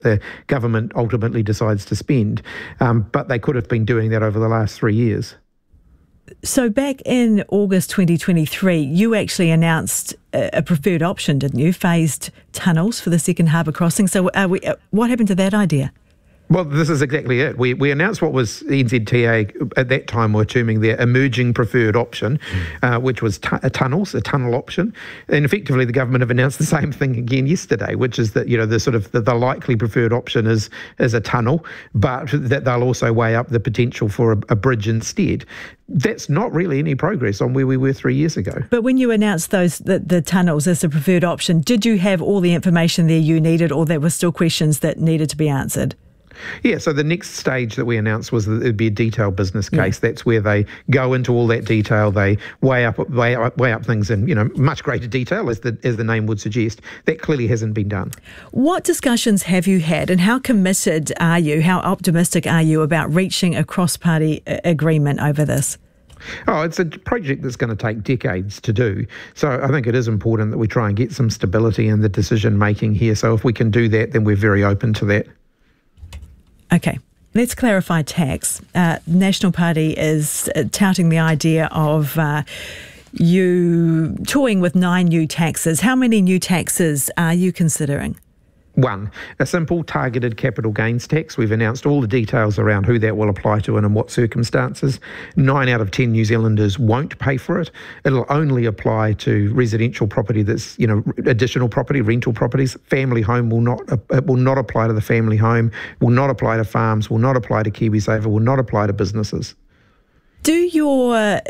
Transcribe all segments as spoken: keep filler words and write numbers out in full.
the government ultimately decides to spend. Um, but they could have been doing that over the last three years. So back in August twenty twenty-three, you actually announced a preferred option, didn't you? Phased tunnels for the second harbour crossing. So uh, we, uh, what happened to that idea? Well, this is exactly it. We we announced what was N Z T A at that time were terming their emerging preferred option, mm. uh, which was t- a tunnels, a tunnel option. And effectively, the government have announced the same thing again yesterday, which is that, you know, the sort of the, the likely preferred option is is a tunnel, but that they'll also weigh up the potential for a, a bridge instead. That's not really any progress on where we were three years ago. But when you announced those the, the tunnels as the preferred option, did you have all the information there you needed, or there were still questions that needed to be answered? Yeah, so the next stage that we announced was that it would be a detailed business case. Yeah. That's where they go into all that detail. They weigh up, weigh up, weigh up things in, you know, much greater detail, as the as the name would suggest. That clearly hasn't been done. What discussions have you had, and how committed are you? How optimistic are you about reaching a cross-party agreement over this? Oh, it's a project that's going to take decades to do. So I think it is important that we try and get some stability in the decision making here. So if we can do that, then we're very open to that. Okay, let's clarify tax. Uh, National Party is uh, touting the idea of uh, you toying with nine new taxes. How many new taxes are you considering? One, a simple targeted capital gains tax. We've announced all the details around who that will apply to and in what circumstances. Nine out of ten New Zealanders won't pay for it. It'll only apply to residential property that's, you know, additional property, rental properties. Family home will not, it will not apply to the family home, will not apply to farms, will not apply to KiwiSaver, will not apply to businesses. Do your... Uh,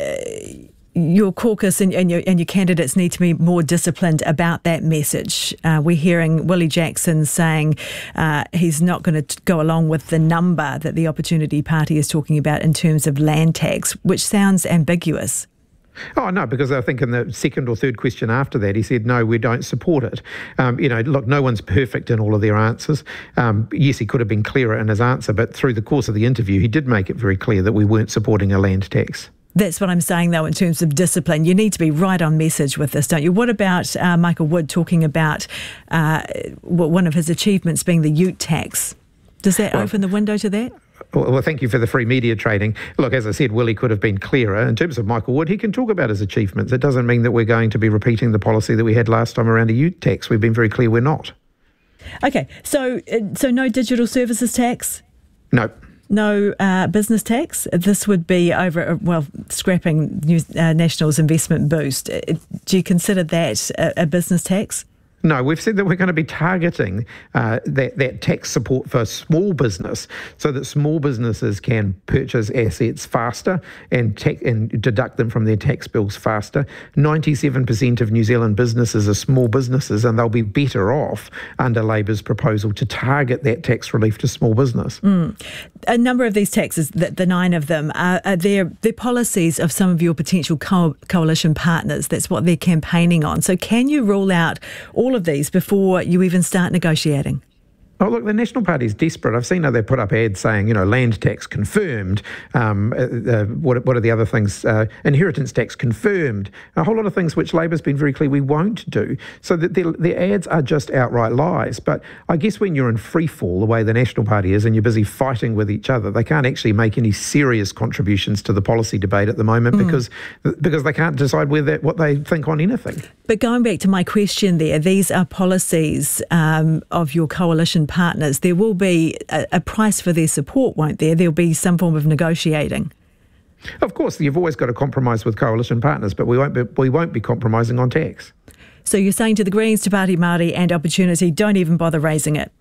Your caucus and, and your and your candidates need to be more disciplined about that message. Uh, we're hearing Willie Jackson saying uh, he's not going to go along with the number that the Opportunity Party is talking about in terms of land tax, which sounds ambiguous. Oh, no, because I think in the second or third question after that, he said, no, we don't support it. Um, you know, look, no one's perfect in all of their answers. Um, yes, he could have been clearer in his answer, but through the course of the interview, he did make it very clear that we weren't supporting a land tax. That's what I'm saying, though, in terms of discipline. You need to be right on message with this, don't you? What about uh, Michael Wood talking about uh, one of his achievements being the ute tax? Does that well, open the window to that? Well, thank you for the free media trading. Look, as I said, Willie could have been clearer. In terms of Michael Wood, he can talk about his achievements. It doesn't mean that we're going to be repeating the policy that we had last time around a ute tax. We've been very clear we're not. Okay, so uh, so no digital services tax? No. No uh, business tax? This would be over, well, scrapping New, uh, National's investment boost. Do you consider that a, a business tax? No, we've said that we're going to be targeting uh, that, that tax support for small business so that small businesses can purchase assets faster and, ta- and deduct them from their tax bills faster. ninety-seven percent of New Zealand businesses are small businesses, and they'll be better off under Labour's proposal to target that tax relief to small business. Mm. A number of these taxes, the, the nine of them, are, are they're, they're policies of some of your potential co- coalition partners. That's what they're campaigning on. So can you rule out all of these before you even start negotiating? Oh, look, the National Party is desperate. I've seen how they put up ads saying, you know, land tax confirmed. Um, uh, uh, what, what are the other things? Uh, inheritance tax confirmed. A whole lot of things which Labour's been very clear we won't do. So that their, their ads are just outright lies. But I guess when you're in free fall, the way the National Party is, and you're busy fighting with each other, they can't actually make any serious contributions to the policy debate at the moment mm. because because they can't decide whether what they think on anything. But going back to my question there, these are policies um, of your coalition partners. There will be a, a price for their support, won't there? There'll be some form of negotiating. Of course, you've always got to compromise with coalition partners, but we won't be, we won't be compromising on tax. So you're saying to the Greens, Te Pāti Māori and Opportunity, don't even bother raising it?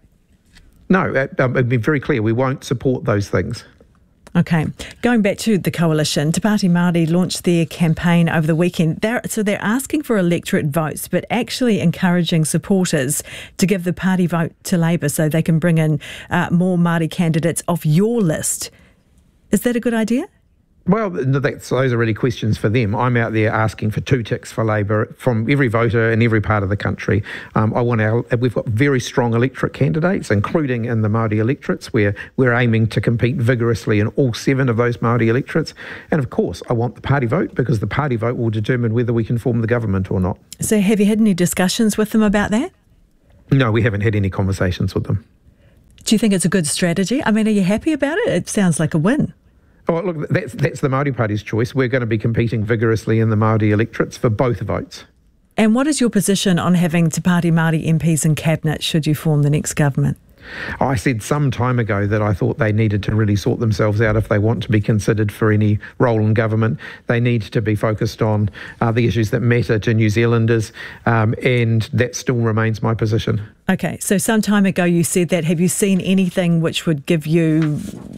No, uh, um, it'd be very clear, we won't support those things. Okay, going back to the coalition, Te Pāti Māori launched their campaign over the weekend. They're, so they're asking for electorate votes, but actually encouraging supporters to give the party vote to Labour so they can bring in uh, more Māori candidates off your list. Is that a good idea? Well, that's, those are really questions for them. I'm out there asking for two ticks for Labour from every voter in every part of the country. Um, I want our, we've got very strong electorate candidates, including in the Māori electorates, where we're aiming to compete vigorously in all seven of those Māori electorates. And of course, I want the party vote because the party vote will determine whether we can form the government or not. So have you had any discussions with them about that? No, we haven't had any conversations with them. Do you think it's a good strategy? I mean, are you happy about it? It sounds like a win. Oh, look, that's, that's the Māori Party's choice. We're going to be competing vigorously in the Māori electorates for both votes. And what is your position on having Te Pāti Māori M Ps in Cabinet should you form the next government? I said some time ago that I thought they needed to really sort themselves out if they want to be considered for any role in government. They need to be focused on uh, the issues that matter to New Zealanders, um, and that still remains my position. Okay, so some time ago you said that. Have you seen anything which would give you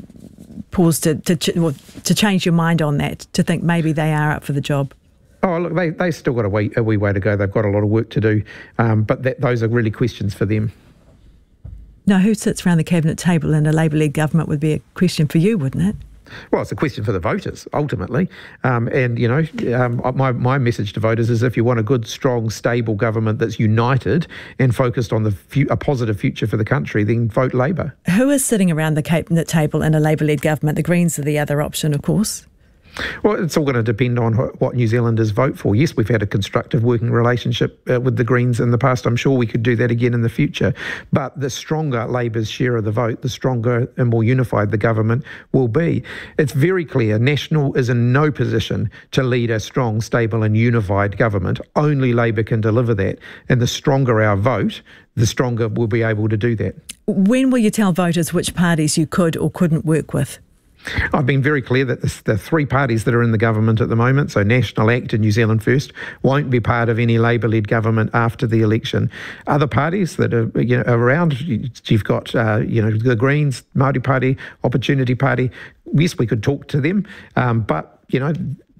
pause to, to, ch- well, to change your mind on that, to think maybe they are up for the job? Oh, look, they, they've still got a wee, a wee way to go. They've got a lot of work to do, um, but that, those are really questions for them. Now, who sits around the cabinet table in a Labour-led government would be a question for you, wouldn't it? Well, it's a question for the voters, ultimately. Um, and, you know, um, my, my message to voters is if you want a good, strong, stable government that's united and focused on the fu- a positive future for the country, then vote Labour. Who is sitting around the cabinet table in a Labour-led government? The Greens are the other option, of course. Well, it's all going to depend on what New Zealanders vote for. Yes, we've had a constructive working relationship uh, with the Greens in the past. I'm sure we could do that again in the future. But the stronger Labour's share of the vote, the stronger and more unified the government will be. It's very clear National is in no position to lead a strong, stable and unified government. Only Labour can deliver that. And the stronger our vote, the stronger we'll be able to do that. When will you tell voters which parties you could or couldn't work with? I've been very clear that the, the three parties that are in the government at the moment, so National, ACT and New Zealand First, won't be part of any Labour-led government after the election. Other parties that are, you know, around, you've got uh, you know, the Greens, Māori Party, Opportunity Party. Yes, we could talk to them, um, but, you know,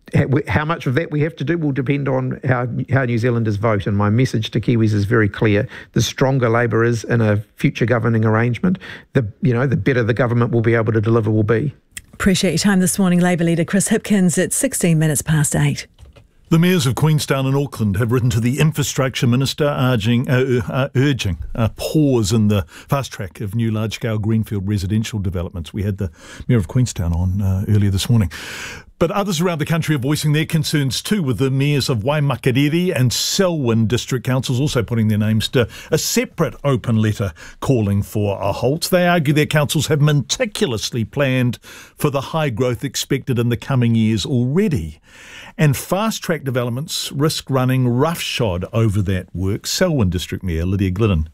how much of that we have to do will depend on how, how New Zealanders vote. And my message to Kiwis is very clear. The stronger Labour is in a future governing arrangement, the, you know, the better the government will be able to deliver will be. Appreciate your time this morning, Labour leader Chris Hipkins at sixteen minutes past eight. The mayors of Queenstown and Auckland have written to the infrastructure minister urging, uh, uh, urging a pause in the fast track of new large-scale greenfield residential developments. We had the mayor of Queenstown on uh, earlier this morning. But others around the country are voicing their concerns too, with the mayors of Waimakariri and Selwyn district councils also putting their names to a separate open letter calling for a halt. They argue their councils have meticulously planned for the high growth expected in the coming years already. And fast-track developments risk running roughshod over that work. Selwyn District Mayor Lydia Glidden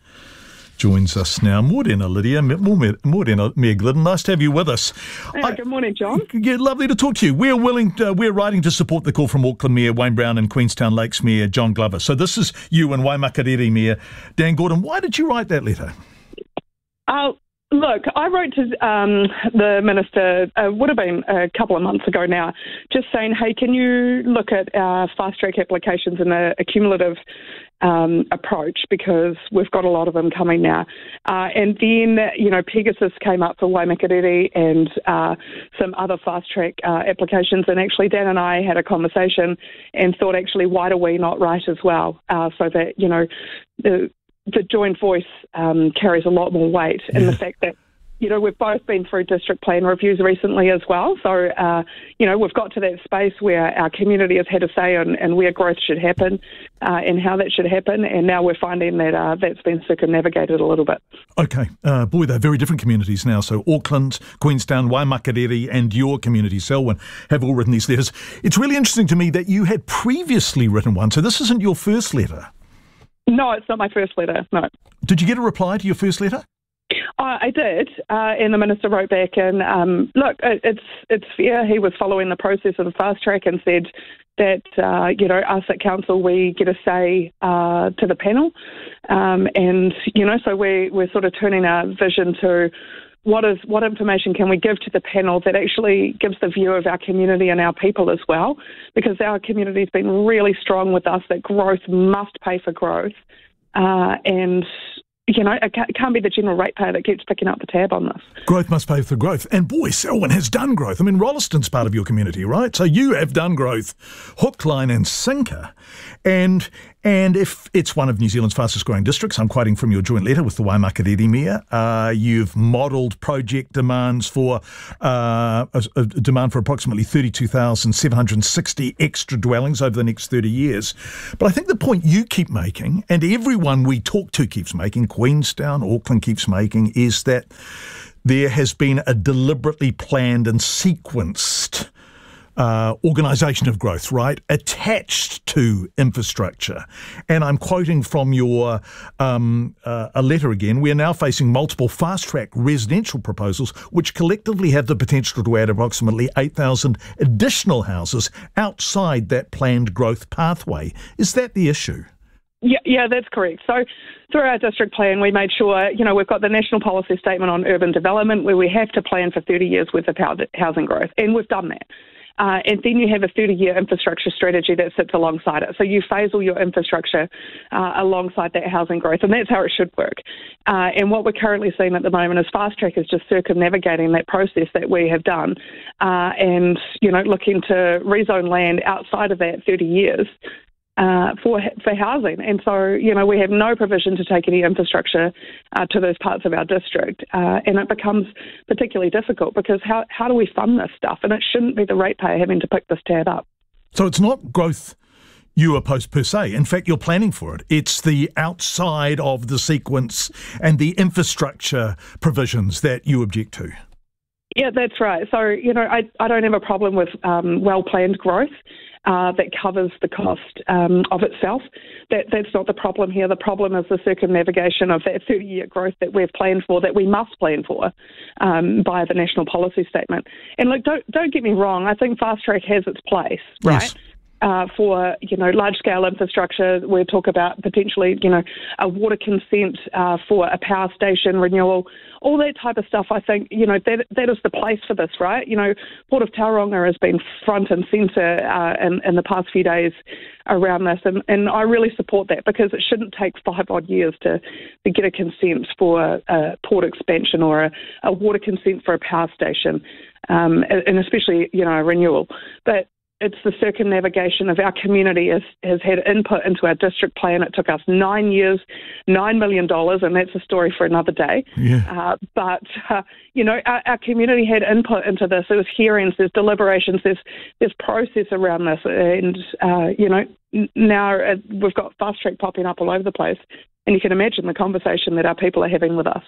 joins us now. Morena, Lydia. Morena, Mayor Glidden. Nice to have you with us. Hey, I, good morning, John. Yeah, lovely to talk to you. We're willing. To, uh, we're writing to support the call from Auckland Mayor Wayne Brown and Queenstown Lakes Mayor John Glover. So this is you and Waimakariri Mayor Dan Gordon. Why did you write that letter? Uh, look, I wrote to um, the minister, uh, would have been a couple of months ago now, just saying, hey, can you look at our fast-track applications in a, a cumulative Um, approach, because we've got a lot of them coming now. Uh, and then, you know, Pegasus came up for Waimakariri and uh, some other fast-track uh, applications. And actually, Dan and I had a conversation and thought, actually, why do we not write as well? Uh, so that, you know, the, the joint voice um, carries a lot more weight in yeah. the fact that, you know, we've both been through district plan reviews recently as well. So, uh, you know, we've got to that space where our community has had a say on, on where growth should happen uh, and how that should happen. And now we're finding that uh, that's been circumnavigated a little bit. Okay. Uh, boy, they're very different communities now. So Auckland, Queenstown, Waimakariri and your community, Selwyn, have all written these letters. It's really interesting to me that you had previously written one. So this isn't your first letter. No, it's not my first letter, no. Did you get a reply to your first letter? Uh, I did, uh, and the minister wrote back, and um, look, it, it's it's fair. He was following the process of the fast track and said that uh, you know, us at council, we get a say uh, to the panel, um, and you know, so we we're sort of turning our vision to what is what information can we give to the panel that actually gives the view of our community and our people as well, because our community has been really strong with us that growth must pay for growth, uh, and. You know, it can't be the general ratepayer that keeps picking up the tab on this. Growth must pay for growth. And boy, Selwyn has done growth. I mean, Rolliston's part of your community, right? So you have done growth, hook, line and sinker. And And if it's one of New Zealand's fastest growing districts, I'm quoting from your joint letter with the Waimakariri Mayor, uh, you've modelled project demands for uh, a, a demand for approximately thirty-two thousand seven hundred sixty extra dwellings over the next thirty years. But I think the point you keep making, and everyone we talk to keeps making, Queenstown, Auckland keeps making, is that there has been a deliberately planned and sequenced Uh, organisation of growth, right, attached to infrastructure. And I'm quoting from your um, uh, a letter again. We are now facing multiple fast-track residential proposals which collectively have the potential to add approximately eight thousand additional houses outside that planned growth pathway. Is that the issue? Yeah, yeah, that's correct. So through our district plan, we made sure, you know, we've got the National Policy Statement on Urban Development where we have to plan for thirty years worth of housing growth, and we've done that. Uh, and then you have a thirty-year infrastructure strategy that sits alongside it. So you phase all your infrastructure uh, alongside that housing growth, and that's how it should work. Uh, and what we're currently seeing at the moment is Fast Track is just circumnavigating that process that we have done uh, and, you know, looking to rezone land outside of that thirty years. Uh, for for housing. And so, you know, we have no provision to take any infrastructure uh, to those parts of our district. Uh, and it becomes particularly difficult because how, how do we fund this stuff? And it shouldn't be the ratepayer having to pick this tab up. So it's not growth you oppose per se. In fact, you're planning for it. It's the outside of the sequence and the infrastructure provisions that you object to. Yeah, that's right. So, you know, I, I don't have a problem with um, well-planned growth. Uh, that covers the cost um, of itself. That That's not the problem here. The problem is the circumnavigation of that thirty-year growth that we've planned for, that we must plan for um, by the National Policy Statement. And look, don't don't get me wrong. I think Fast Track has its place, right? Yes. Uh, for, you know, large-scale infrastructure. We talk about potentially, you know, a water consent uh, for a power station renewal, all that type of stuff. I think, you know, that that is the place for this, right? You know, Port of Tauranga has been front and centre uh, in, in the past few days around this, and, and I really support that because it shouldn't take five odd years to, to get a consent for a port expansion or a, a water consent for a power station, um, and especially, you know, a renewal. But it's the circumnavigation of our community has, has had input into our district plan. It took us nine years, nine million dollars, and that's a story for another day. Yeah. Uh, but, uh, you know, our, our community had input into this. There was hearings, there's deliberations, there's, there's process around this. And, uh, you know, now uh, we've got Fast Track popping up all over the place. And you can imagine the conversation that our people are having with us.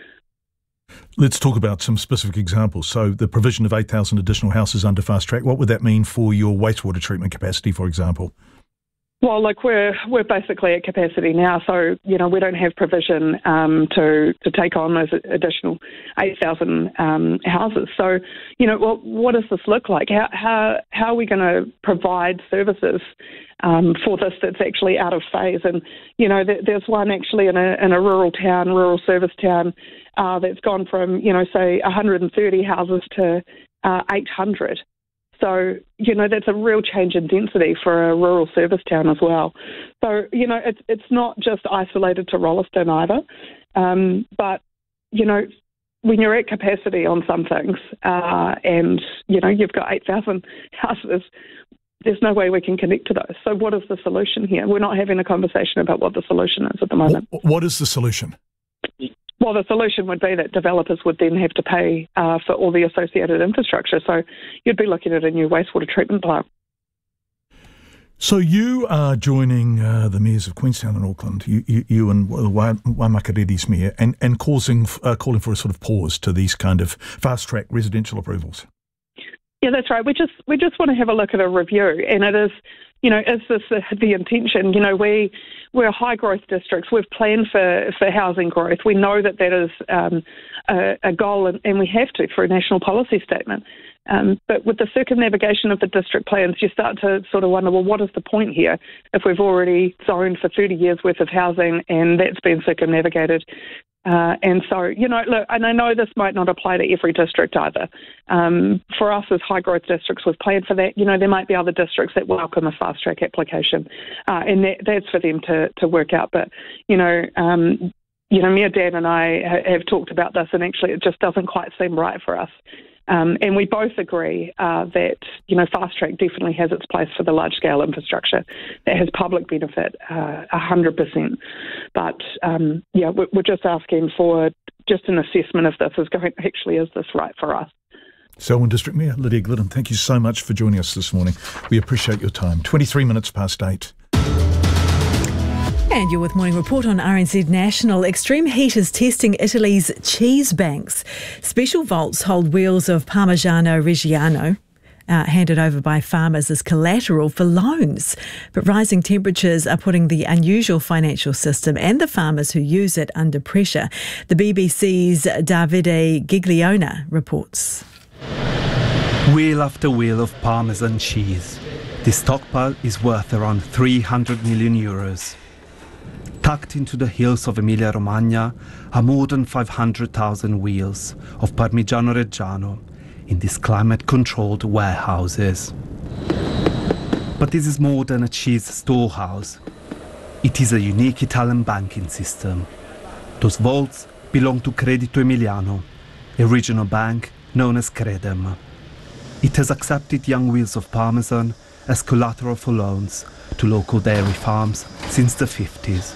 Let's talk about some specific examples. So the provision of eight thousand additional houses under Fast Track, what would that mean for your wastewater treatment capacity, for example? Well, look, we're we're basically at capacity now, so you know we don't have provision um, to to take on those additional eight thousand um, houses. So, you know, well, what does this look like? How how how are we going to provide services um, for this that's actually out of phase? And you know, there, there's one actually in a in a rural town, rural service town, uh, that's gone from you know say one hundred thirty houses to uh, eight hundred. So, you know, that's a real change in density for a rural service town as well. So, you know, it's it's not just isolated to Rolleston either. Um, but, you know, when you're at capacity on some things uh, and, you know, you've got eight thousand houses, there's no way we can connect to those. So what is the solution here? We're not having a conversation about what the solution is at the moment. What is the solution? Well, the solution would be that developers would then have to pay uh, for all the associated infrastructure. So you'd be looking at a new wastewater treatment plant. So you are joining uh, the mayors of Queenstown and Auckland, you, you, you and Waimakariri's mayor, and, and causing, uh, calling for a sort of pause to these kind of fast-track residential approvals. Yeah, that's right. We just we just want to have a look at a review, and it is, you know, is this the, the intention? You know, we we're high growth districts. We've planned for, for housing growth. We know that that is um, a, a goal, and, and we have to for a national policy statement. Um, but with the circumnavigation of the district plans, you start to sort of wonder, well, what is the point here if we've already zoned for thirty years worth of housing and that's been circumnavigated? Uh, and so, you know, look, and I know this might not apply to every district either. Um, for us as high growth districts, we've planned for that. You know, there might be other districts that welcome a fast track application, uh, and that, that's for them to, to work out. But, you know, um, you know, Mayor Dan and I ha- have talked about this, and actually it just doesn't quite seem right for us Um, and we both agree uh, that, you know, fast track definitely has its place for the large-scale infrastructure that has public benefit, uh, one hundred percent. But, um, yeah, we're just asking for just an assessment of this as going, actually, is this right for us? Selwyn District Mayor Lydia Glidden, thank you so much for joining us this morning. We appreciate your time. twenty-three minutes past eight. And you're with Morning Report on R N Z National. Extreme heat is testing Italy's cheese banks. Special vaults hold wheels of Parmigiano Reggiano, uh, handed over by farmers as collateral for loans. But rising temperatures are putting the unusual financial system and the farmers who use it under pressure. The B B C's Davide Gigliona reports. Wheel after wheel of Parmesan cheese. The stockpile is worth around three hundred million euros. Tucked into the hills of Emilia-Romagna are more than five hundred thousand wheels of Parmigiano Reggiano in these climate-controlled warehouses. But this is more than a cheese storehouse. It is a unique Italian banking system. Those vaults belong to Credito Emiliano, a regional bank known as Credem. It has accepted young wheels of Parmesan as collateral for loans to local dairy farms since the fifties.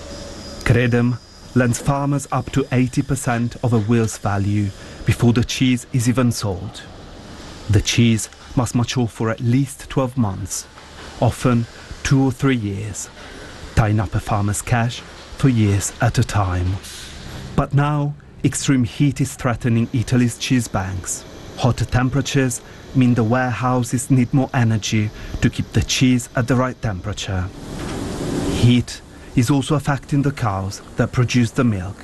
Credem lends farmers up to eighty percent of a wheel's value before the cheese is even sold. The cheese must mature for at least twelve months, often two or three years, tying up a farmer's cash for years at a time. But now, extreme heat is threatening Italy's cheese banks. Hotter temperatures mean the warehouses need more energy to keep the cheese at the right temperature. Heat is also affecting the cows that produce the milk.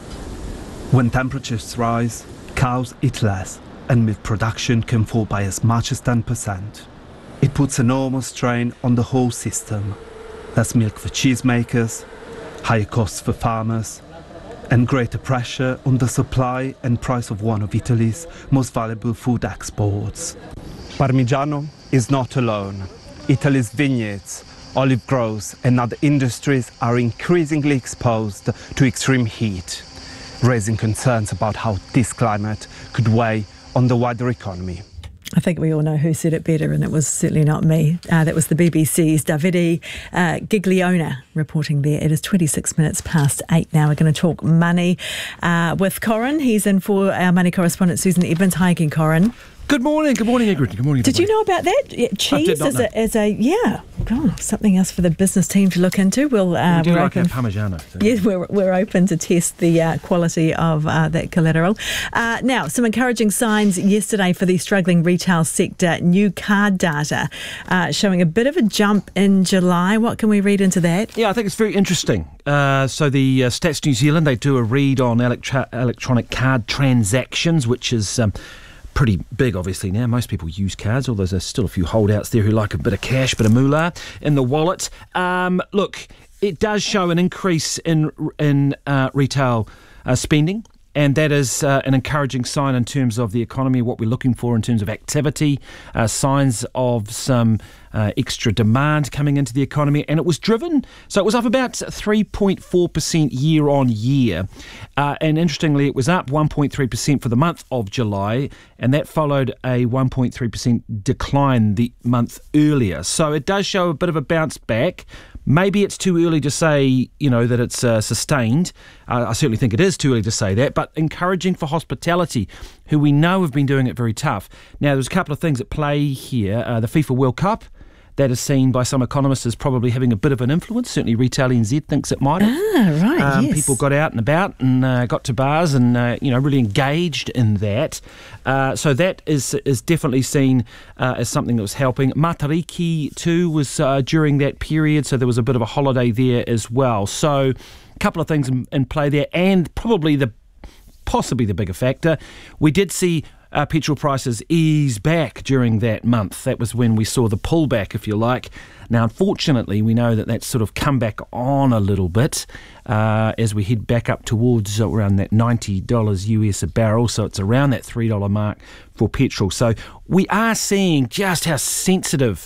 When temperatures rise, cows eat less and milk production can fall by as much as ten percent. It puts enormous strain on the whole system. Less milk for cheesemakers, higher costs for farmers, and greater pressure on the supply and price of one of Italy's most valuable food exports. Parmigiano is not alone. Italy's vineyards, olive groves and other industries are increasingly exposed to extreme heat, raising concerns about how this climate could weigh on the wider economy. I think we all know who said it better, and it was certainly not me. Uh, that was the B B C's Davide uh, Gigliona reporting there. It is twenty-six minutes past eight now. We're going to talk money uh, with Corin. He's in for our money correspondent, Susan Evans. Hi again, Corin. Good morning, good morning, Ingrid. Good morning, everybody. Did you know about that? Yeah, cheese as a, as a, yeah, oh, something else for the business team to look into. We'll, uh, we do we're like open. our Parmigiano. So. Yes, we're, we're open to test the uh, quality of uh, that collateral. Uh, now, some encouraging signs yesterday for the struggling retail sector. New card data uh, showing a bit of a jump in July. What can we read into that? Yeah, I think it's very interesting. Uh, so the uh, Stats New Zealand, they do a read on electro- electronic card transactions, which is... Um, pretty big, obviously, now. Most people use cards, although there's still a few holdouts there who like a bit of cash, bit of moolah in the wallet. Um, look, it does show an increase in in uh, retail uh, spending, and that is uh, an encouraging sign in terms of the economy, what we're looking for in terms of activity, uh, signs of some uh, extra demand coming into the economy. And it was driven, so it was up about three point four percent year on year. Uh, and interestingly, it was up one point three percent for the month of July, and that followed a one point three percent decline the month earlier. So it does show a bit of a bounce back. Maybe it's too early to say, you know, that it's uh, sustained. Uh, I certainly think it is too early to say that, but encouraging for hospitality, who we know have been doing it very tough. Now, there's a couple of things at play here. Uh, the FIFA World Cup, that is seen by some economists as probably having a bit of an influence. Certainly Retail N Z thinks it might have. Ah, right, um, yes. People got out and about and uh, got to bars and, uh, you know, really engaged in that. Uh, so that is is definitely seen uh, as something that was helping. Matariki, too, was uh, during that period, so there was a bit of a holiday there as well. So a couple of things in, in play there, and probably the possibly the bigger factor, we did see Uh, petrol prices ease back during that month. That was when we saw the pullback, if you like. Now, unfortunately, we know that that's sort of come back on a little bit uh, as we head back up towards around that ninety dollars U S a barrel. So it's around that three dollars mark for petrol. So we are seeing just how sensitive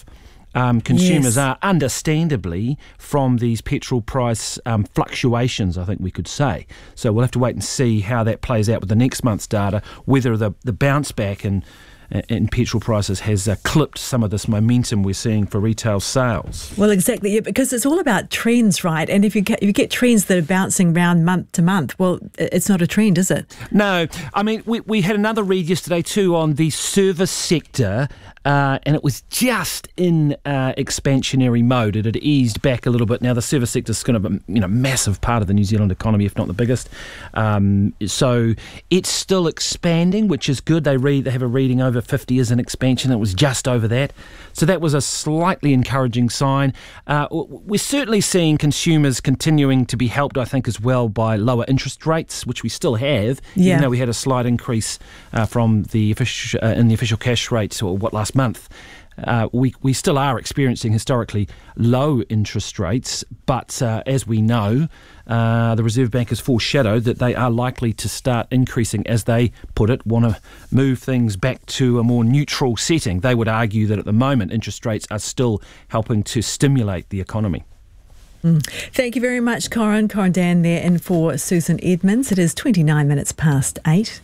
um, consumers Yes. are, understandably, from these petrol price um, fluctuations, I think we could say. So we'll have to wait and see how that plays out with the next month's data, whether the, the bounce back in in petrol prices has uh, clipped some of this momentum we're seeing for retail sales. Well, exactly, yeah, because it's all about trends, right? And if you get, if you get trends that are bouncing around month to month, well, it's not a trend, is it? No. I mean, we, we had another read yesterday too on the service sector, uh, and it was just in uh, expansionary mode. It had eased back a little bit. Now, the service sector is kind of a you know, massive part of the New Zealand economy, if not the biggest. Um, so it's still expanding, which is good. They read, they have a reading over fifty as an expansion. It was just over that. So that was a slightly encouraging sign. Uh, we're certainly seeing consumers continuing to be helped, I think, as well by lower interest rates, which we still have, Yeah. even though we had a slight increase uh, from the official, uh, in the official cash rates, or what, last month. Uh, we we still are experiencing historically low interest rates, but uh, as we know, uh, the Reserve Bank has foreshadowed that they are likely to start increasing, as they put it, want to move things back to a more neutral setting. They would argue that at the moment interest rates are still helping to stimulate the economy. Mm. Thank you very much, Corin. Corin Dan there in for Susan Edmonds. It is twenty-nine minutes past eight.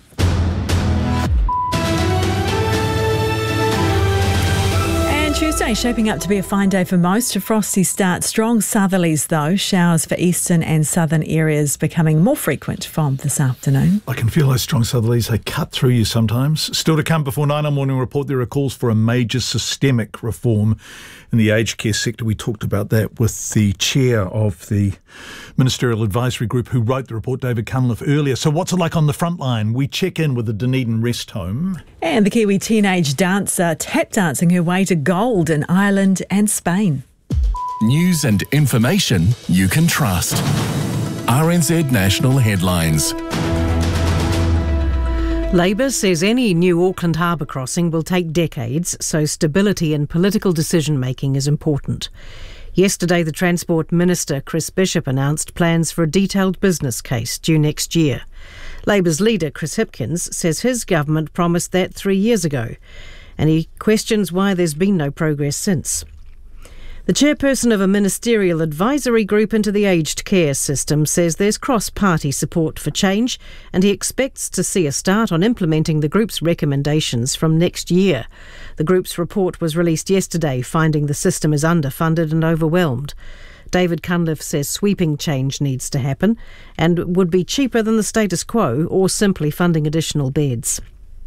Tuesday shaping up to be a fine day for most. A frosty start. Strong southerlies though. Showers for eastern and southern areas becoming more frequent from this afternoon. I can feel those strong southerlies. They cut through you sometimes. Still to come before nine on Morning Report, there are calls for a major systemic reform in the aged care sector. We talked about that with the chair of the Ministerial Advisory Group who wrote the report, David Cunliffe, earlier. So what's it like on the front line? We check in with the Dunedin Rest Home. And the Kiwi teenage dancer tap dancing her way to gold in Ireland and Spain. News and information you can trust. R N Z National Headlines. Labour says any new Auckland harbour crossing will take decades, so stability in political decision-making is important. Yesterday, the Transport Minister, Chris Bishop, announced plans for a detailed business case due next year. Labour's leader, Chris Hipkins, says his government promised that three years ago, and he questions why there's been no progress since. The chairperson of a ministerial advisory group into the aged care system says there's cross-party support for change, and he expects to see a start on implementing the group's recommendations from next year. The group's report was released yesterday, finding the system is underfunded and overwhelmed. David Cunliffe says sweeping change needs to happen and would be cheaper than the status quo or simply funding additional beds.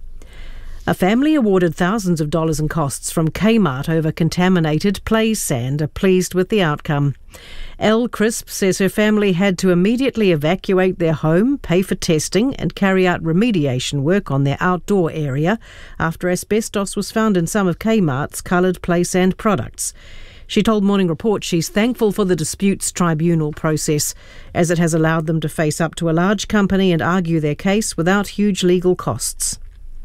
A family awarded thousands of dollars in costs from Kmart over contaminated Plays sand are pleased with the outcome. Elle Crisp says her family had to immediately evacuate their home, pay for testing and carry out remediation work on their outdoor area after asbestos was found in some of Kmart's coloured Play sand products. She told Morning Report she's thankful for the disputes tribunal process, as it has allowed them to face up to a large company and argue their case without huge legal costs.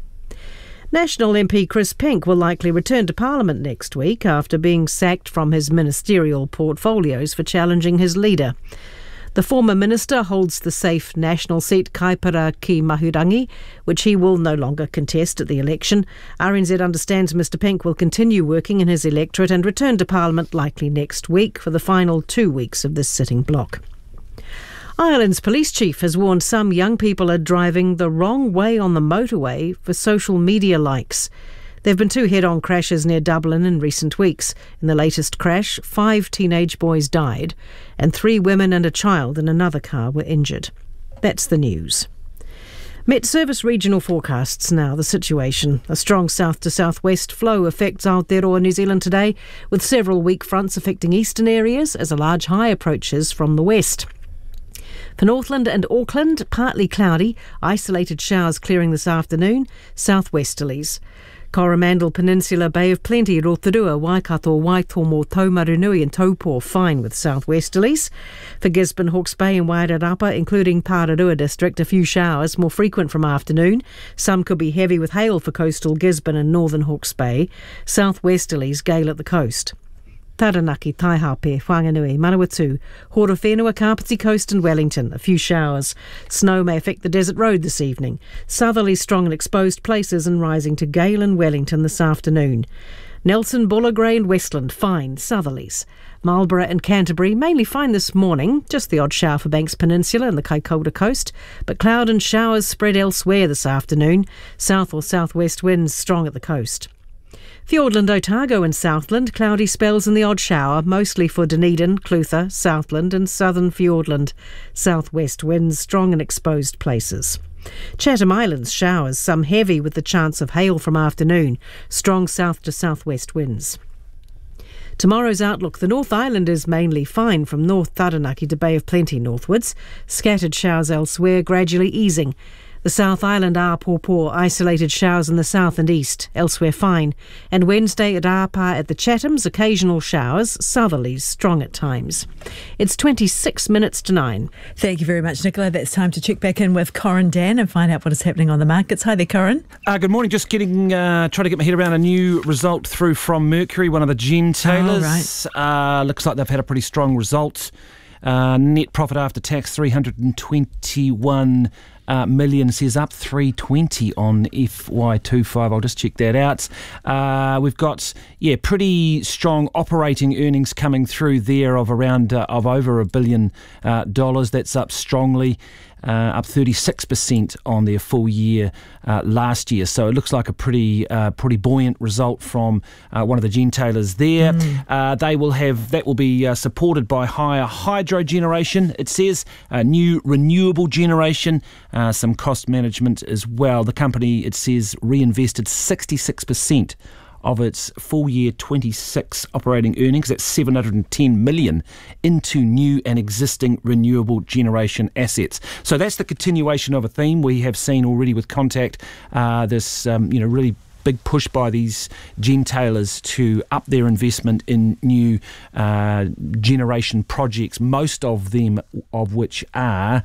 National M P Chris Pink will likely return to Parliament next week after being sacked from his ministerial portfolios for challenging his leader. The former minister holds the safe national seat Kaipara ki Mahurangi, which he will no longer contest at the election. R N Z understands Mr Pink will continue working in his electorate and return to Parliament likely next week for the final two weeks of this sitting block. Ireland's police chief has warned some young people are driving the wrong way on the motorway for social media likes. There have been two head-on crashes near Dublin in recent weeks. In the latest crash, five teenage boys died and three women and a child in another car were injured. That's the news. Met Service regional forecasts now. The situation. A strong south to southwest flow affects Aotearoa, New Zealand today, with several weak fronts affecting eastern areas as a large high approaches from the west. For Northland and Auckland, partly cloudy, isolated showers clearing this afternoon, southwesterlies. Coromandel Peninsula, Bay of Plenty, Rotorua, Waikato, Waitomo, Taumarunui and Taupo fine with southwesterlies. For Gisborne, Hawke's Bay and Wairarapa, including Pararua District, a few showers, more frequent from afternoon. Some could be heavy with hail for coastal Gisborne and northern Hawke's Bay. Southwesterlies, gale at the coast. Taranaki, Taihape, Whanganui, Manawatu, Horowhenua, Kapiti Coast and Wellington. A few showers. Snow may affect the desert road this evening. Southerly strong in exposed places and rising to gale in Wellington this afternoon. Nelson, Buller, Grey and Westland, fine, southerlies. Marlborough and Canterbury, mainly fine this morning, just the odd shower for Banks Peninsula and the Kaikoura coast, but cloud and showers spread elsewhere this afternoon, south or southwest winds strong at the coast. Fiordland, Otago and Southland, cloudy spells and the odd shower, mostly for Dunedin, Clutha, Southland and southern Fiordland. Southwest winds strong in exposed places. Chatham Islands showers, some heavy with the chance of hail from afternoon, strong south to southwest winds. Tomorrow's outlook, the North Island is mainly fine from North Taranaki to Bay of Plenty northwards. Scattered showers elsewhere, gradually easing. The South Island, Apōpō, isolated showers in the south and east, elsewhere fine. And Wednesday at Apā at the Chathams, occasional showers, southerlies, strong at times. It's twenty-six minutes to nine. Thank you very much, Nicola. That's time to check back in with Corin Dan and find out what is happening on the markets. Hi there, Corin. Uh, good morning. Just getting uh, trying to get my head around a new result through from Mercury, one of the gentailers. Oh, right. uh, looks like they've had a pretty strong result. Uh, net profit after tax, three hundred twenty-one Uh, million, says up three twenty on F Y twenty-five. I'll just check that out. Uh, we've got, yeah, pretty strong operating earnings coming through there of around, uh, of over a billion uh, dollars. That's up strongly. Uh, up thirty-six percent on their full year uh, last year. So it looks like a pretty uh, pretty buoyant result from uh, one of the gentailers there. Mm. Uh, they will have, that will be uh, supported by higher hydro generation, it says, uh, new renewable generation, uh, some cost management as well. The company, it says, reinvested sixty-six percent of its full year twenty-six operating earnings, that's seven hundred ten million, into new and existing renewable generation assets. So that's the continuation of a theme we have seen already with Contact, uh, this um, you know really big push by these gentailers to up their investment in new uh, generation projects, most of them of which are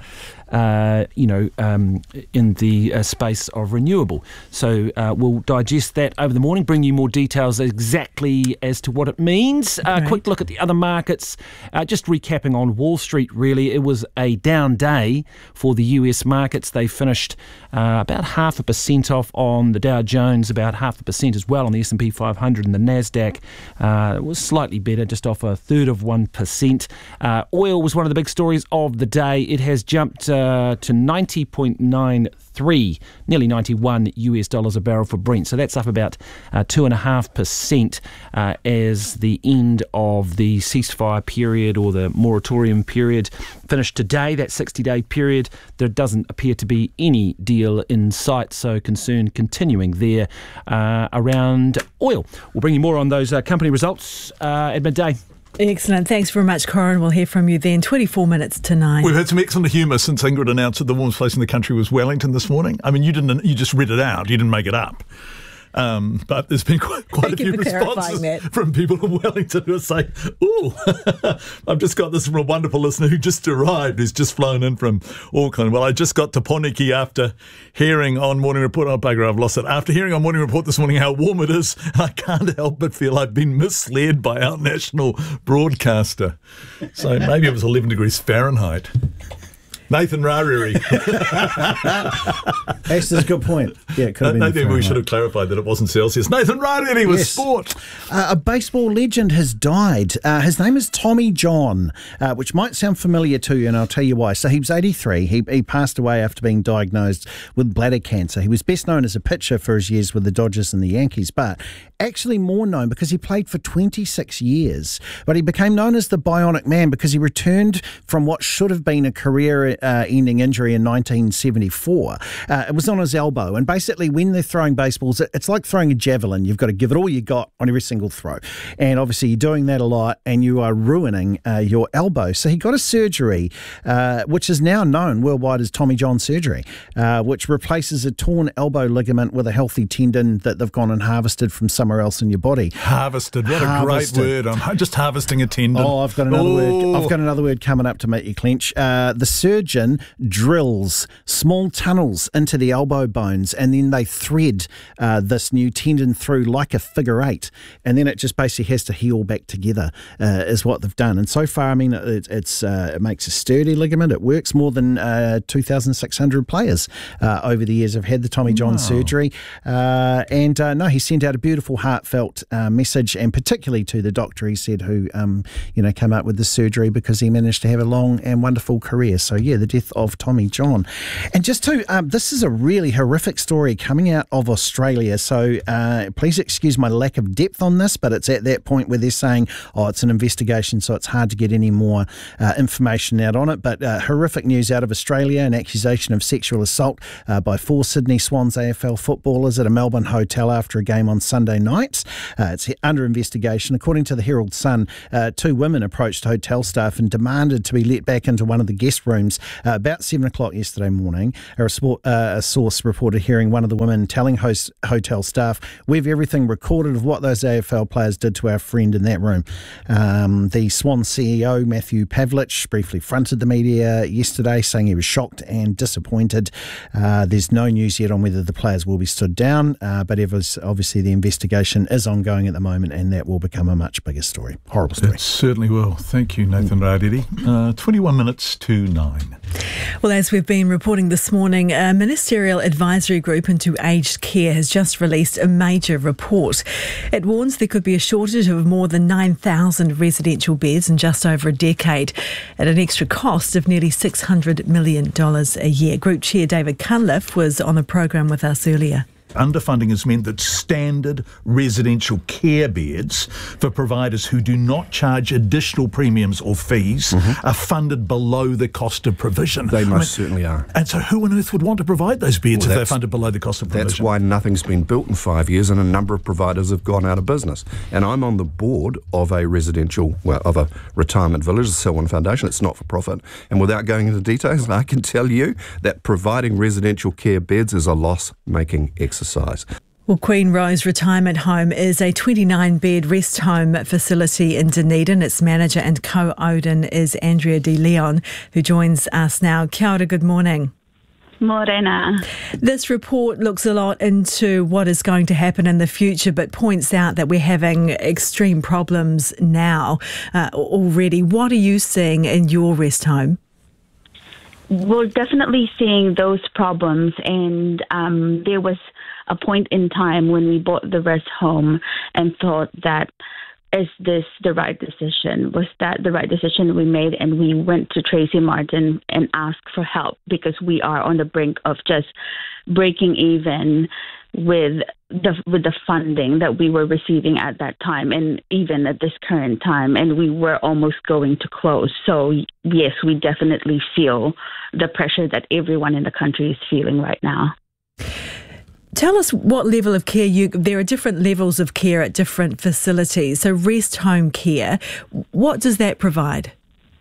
Uh, you know, um, in the uh, space of renewable. So uh, we'll digest that over the morning, bring you more details exactly as to what it means. A uh, right. quick look at the other markets. Uh, just recapping on Wall Street, really, it was a down day for the U S markets. They finished uh, about half a percent off on the Dow Jones, about half a percent as well on the S and P five hundred, and the NASDAQ uh, was slightly better, just off a third of one percent. Uh, oil was one of the big stories of the day. It has jumped uh, Uh, to ninety point nine three, nearly ninety-one U S dollars a barrel for Brent. So that's up about uh, two and a half percent uh, as the end of the ceasefire period or the moratorium period finished today. That sixty-day period, there doesn't appear to be any deal in sight. So concern continuing there uh, around oil. We'll bring you more on those uh, company results uh, at midday. Excellent. Thanks very much, Corin. We'll hear from you then. twenty-four minutes to nine. We've had some excellent humour since Ingrid announced that the warmest place in the country was Wellington this morning. I mean, you didn't. You just read it out. You didn't make it up. Um, but there's been quite, quite a few responses from people in Wellington who are saying, ooh, I've just got this from a wonderful listener who just arrived, who's just flown in from Auckland. Well, I just got to Poniki after hearing on Morning Report, oh bugger, I've lost it, after hearing on Morning Report this morning how warm it is, I can't help but feel I've been misled by our national broadcaster. So maybe it was eleven degrees Fahrenheit. Nathan Rariri. That's a good point. Yeah, it could have been. Maybe we should have clarified that it wasn't Celsius. Nathan Rariri was yes. sport. Uh, a baseball legend has died. Uh, his name is Tommy John, uh, which might sound familiar to you, and I'll tell you why. So he was eighty-three. He, he passed away after being diagnosed with bladder cancer. He was best known as a pitcher for his years with the Dodgers and the Yankees, but actually more known because he played for twenty-six years. But he became known as the Bionic Man because he returned from what should have been a career Uh, ending injury in nineteen seventy-four. Uh, it was on his elbow, and basically when they're throwing baseballs, it's like throwing a javelin. You've got to give it all you got on every single throw, and obviously you're doing that a lot and you are ruining uh, your elbow. So he got a surgery uh, which is now known worldwide as Tommy John surgery, uh, which replaces a torn elbow ligament with a healthy tendon that they've gone and harvested from somewhere else in your body. Harvested, what harvested. A great word. I'm just harvesting a tendon. Oh, I've got another oh. word. I've got another word coming up to make you clench. Uh, the surgeon drills small tunnels into the elbow bones, and and then they thread uh, this new tendon through like a figure eight, and then it just basically has to heal back together, uh, is what they've done. And so far, I mean, it, it's uh, it makes a sturdy ligament. It works. More than uh, two thousand six hundred players uh, over the years have had the Tommy John wow. surgery. Uh, and uh, no, he sent out a beautiful, heartfelt uh, message, and particularly to the doctor, he said, who um, you know came up with the surgery because he managed to have a long and wonderful career. So yeah, the death of Tommy John. And just to, um, this is a really horrific story coming out of Australia. So uh, please excuse my lack of depth on this, but it's at that point where they're saying, oh, it's an investigation, so it's hard to get any more uh, information out on it. But uh, horrific news out of Australia, an accusation of sexual assault uh, by four Sydney Swans A F L footballers at a Melbourne hotel after a game on Sunday night. Uh, it's under investigation. According to the Herald Sun, uh, two women approached hotel staff and demanded to be let back into one of the guest rooms uh, about seven o'clock yesterday morning. A, sport, uh, a source reported hearing one of the women telling host, hotel staff, "We've everything recorded of what those A F L players did to our friend in that room." Um, the Swan C E O, Matthew Pavlich, briefly fronted the media yesterday, saying he was shocked and disappointed. Uh, there's no news yet on whether the players will be stood down, uh, but obviously the investigation is ongoing at the moment, and that will become a much bigger story. Horrible story. It certainly will. Thank you, Nathan Rariri. Uh, twenty-one minutes to nine. Well, as we've been reporting this morning, a ministerial advisory group into aged care has just released a major report. It warns there could be a shortage of more than nine thousand residential beds in just over a decade at an extra cost of nearly six hundred million dollars a year. Group Chair David Cunliffe was on the program with us earlier. Underfunding has meant that standard residential care beds for providers who do not charge additional premiums or fees mm-hmm. are funded below the cost of provision. They most I mean, certainly are. And so who on earth would want to provide those beds well, if they're funded below the cost of provision? That's why nothing's been built in five years and a number of providers have gone out of business. And I'm on the board of a residential, well, of a retirement village, the Selwyn Foundation. It's not for profit. And without going into details, I can tell you that providing residential care beds is a loss-making exercise. Exercise. Well, Queen Rose Retirement Home is a twenty-nine bed rest home facility in Dunedin. Its manager and co-owner is Andrea De Leon, who joins us now. Kia ora, good morning. Morena. This report looks a lot into what is going to happen in the future, but points out that we're having extreme problems now uh, already. What are you seeing in your rest home? We're definitely seeing those problems, and um, there was a point in time when we bought the rest home and thought that, is this the right decision? Was that the right decision we made? And we went to Tracy Martin and asked for help because we are on the brink of just breaking even with the with the funding that we were receiving at that time, and even at this current time, and we were almost going to close. So yes, we definitely feel the pressure that everyone in the country is feeling right now. Tell us what level of care you... There are different levels of care at different facilities. So rest home care, what does that provide?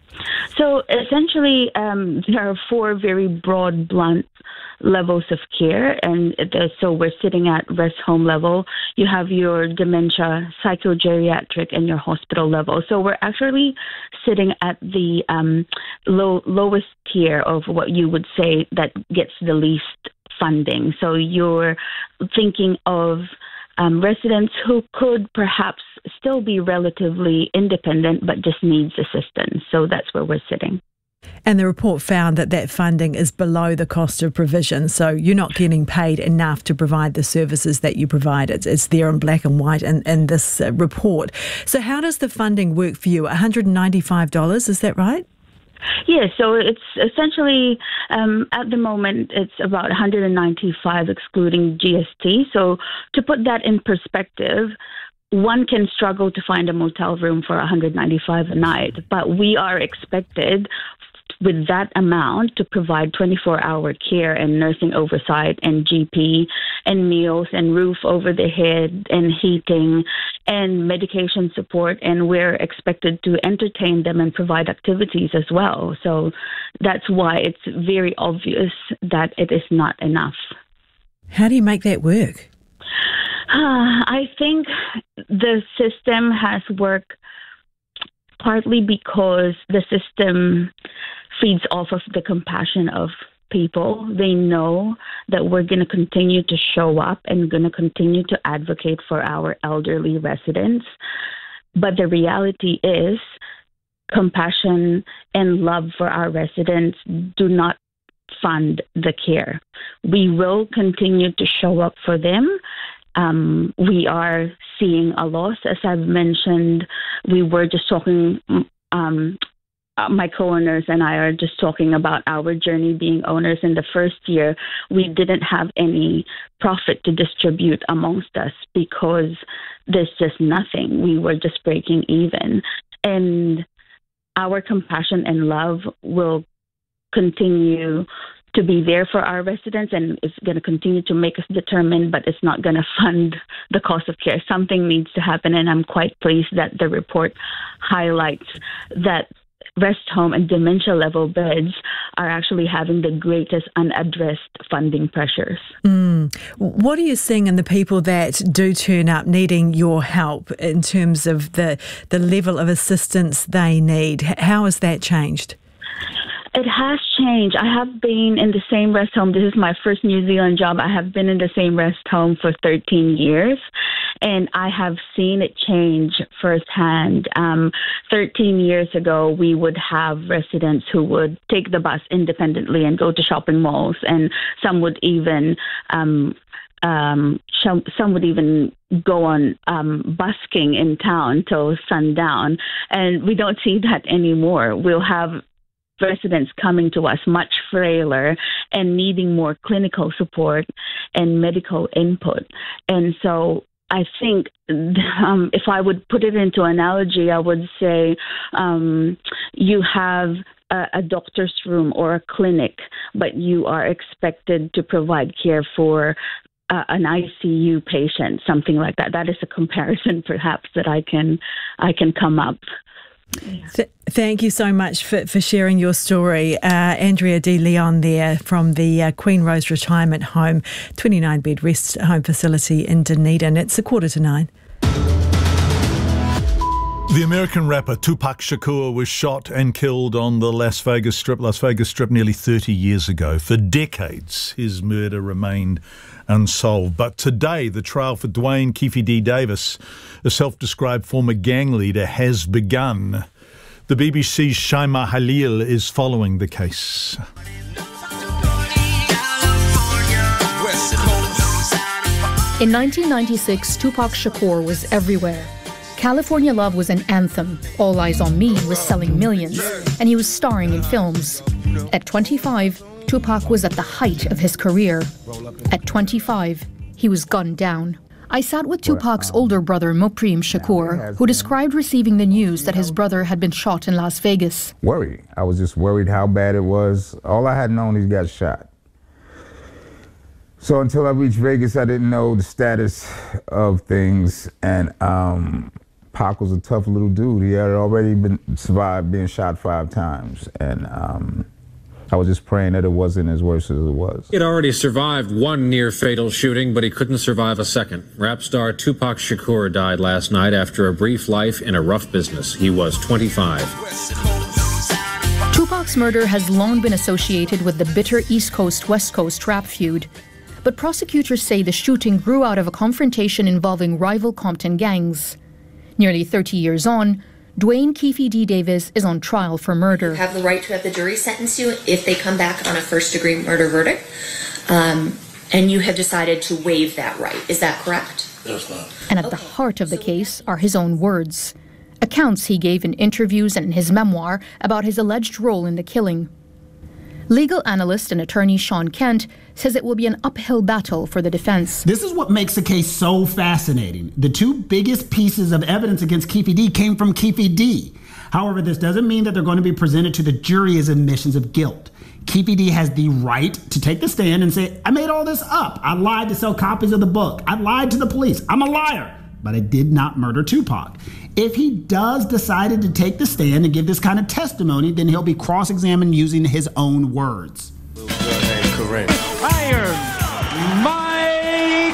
So essentially, um, there are four very broad, blunt levels of care. And the, so we're sitting at rest home level. You have your dementia, psychogeriatric, and your hospital level. So we're actually sitting at the um, low, lowest tier of what you would say that gets the least funding. So you're thinking of um, residents who could perhaps still be relatively independent but just needs assistance. So that's where we're sitting. And the report found that that funding is below the cost of provision. So you're not getting paid enough to provide the services that you provide. It's, it's there in black and white in, in this uh, report. So how does the funding work for you? one hundred ninety-five dollars, is that right? Yeah, so it's essentially, um, at the moment, it's about one hundred ninety-five excluding G S T. So to put that in perspective, one can struggle to find a motel room for one hundred ninety-five a night, but we are expected with that amount to provide twenty-four hour care and nursing oversight and G P and meals and roof over the head and heating and medication support. And we're expected to entertain them and provide activities as well. So that's why it's very obvious that it is not enough. How do you make that work? Uh, I think the system has worked partly because the system feeds off of the compassion of people. They know that we're going to continue to show up and going to continue to advocate for our elderly residents. But the reality is, compassion and love for our residents do not fund the care. We will continue to show up for them. Um, we are seeing a loss, as I've mentioned. We were just talking, um, my co-owners and I are just talking about our journey being owners. In the first year, we didn't have any profit to distribute amongst us because there's just nothing. We were just breaking even. And our compassion and love will continue to be there for our residents, and it's going to continue to make us determined, but it's not going to fund the cost of care. Something needs to happen, and I'm quite pleased that the report highlights that rest home and dementia level beds are actually having the greatest unaddressed funding pressures. Mm. What are you seeing in the people that do turn up needing your help in terms of the, the level of assistance they need? How has that changed? It has changed. I have been in the same rest home. This is my first New Zealand job. I have been in the same rest home for thirteen years, and I have seen it change firsthand. Um, thirteen years ago, we would have residents who would take the bus independently and go to shopping malls, and some would even um, um, some would even go on um, busking in town till sundown, and we don't see that anymore. We'll have residents coming to us much frailer and needing more clinical support and medical input. And so I think um, if I would put it into analogy, I would say um, you have a, a doctor's room or a clinic, but you are expected to provide care for uh, an I C U patient, something like that. That is a comparison perhaps that I can I can come up. Th- thank you so much for, for sharing your story. Uh, Andrea De Leon there from the uh, Queen Rose Retirement Home, twenty-nine bed rest home facility in Dunedin. It's a quarter to nine. The American rapper Tupac Shakur was shot and killed on the Las Vegas Strip, Las Vegas Strip nearly thirty years ago. For decades, his murder remained unsolved. But today, the trial for Dwayne Keefe D. Davis, a self-described former gang leader, has begun. The B B C's Shaima Halil is following the case. In nineteen ninety-six, Tupac Shakur was everywhere. California Love was an anthem. All Eyes on Me was selling millions, and he was starring in films. At twenty-five, Tupac was at the height of his career. At twenty-five, he was gunned down. I sat with Tupac's older brother, Mopreme Shakur, who described receiving the news that his brother had been shot in Las Vegas. Worried. I was just worried how bad it was. All I had known, he got shot. So until I reached Vegas, I didn't know the status of things, and um, Pac was a tough little dude. He had already been survived being shot five times, and um, I was just praying that it wasn't as worse as it was. He had already survived one near-fatal shooting, but he couldn't survive a second. Rap star Tupac Shakur died last night after a brief life in a rough business. He was twenty-five. Tupac's murder has long been associated with the bitter East Coast-West Coast rap feud. But prosecutors say the shooting grew out of a confrontation involving rival Compton gangs. Nearly thirty years on, Dwayne Keefe D. Davis is on trial for murder. You have the right to have the jury sentence you if they come back on a first-degree murder verdict, um, and you have decided to waive that right. Is that correct? Yes, ma'am. And at okay. the heart of the case are his own words, accounts he gave in interviews and in his memoir about his alleged role in the killing. Legal analyst and attorney Sean Kent says it will be an uphill battle for the defense. This is what makes the case so fascinating. The two biggest pieces of evidence against Keefe D came from Keefe D. However, this doesn't mean that they're going to be presented to the jury as admissions of guilt. Keefe D has the right to take the stand and say, I made all this up. I lied to sell copies of the book. I lied to the police. I'm a liar. But I did not murder Tupac. If he does decide to take the stand and give this kind of testimony, then he'll be cross-examined using his own words. Iron Mike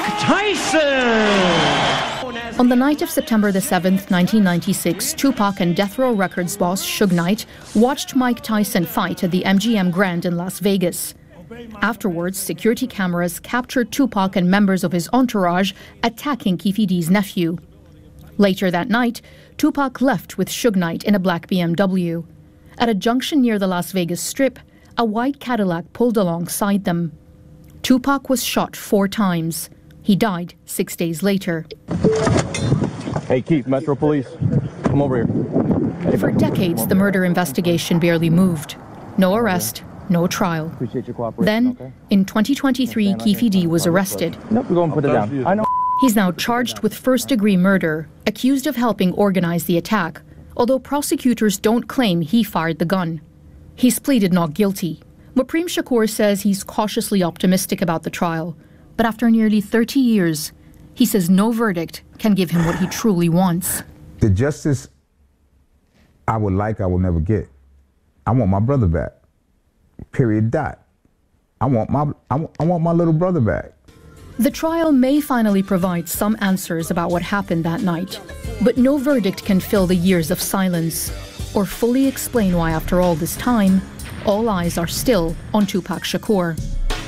Tyson! On the night of September the seventh, nineteen ninety-six, Tupac and Death Row Records boss Suge Knight watched Mike Tyson fight at the M G M Grand in Las Vegas. Afterwards, security cameras captured Tupac and members of his entourage attacking Keffe D's nephew. Later that night, Tupac left with Suge Knight in a black B M W. At a junction near the Las Vegas Strip, a white Cadillac pulled alongside them. Tupac was shot four times. He died six days later. Hey, Keith, Metro Police, come over here. For decades, the murder investigation barely moved. No arrest, no trial. Appreciate your cooperation. Then, okay? in twenty twenty-three, Keffe D was arrested. Nope, we're going to put it down. I know. He's now charged with first-degree murder, accused of helping organize the attack, although prosecutors don't claim he fired the gun. He's pleaded not guilty. Mopreme Shakur says he's cautiously optimistic about the trial, but after nearly thirty years, he says no verdict can give him what he truly wants. The justice I would like, I will never get. I want my brother back. Period. Dot. I want my I want, I want my little brother back. The trial may finally provide some answers about what happened that night, but no verdict can fill the years of silence or fully explain why, after all this time, all eyes are still on Tupac Shakur.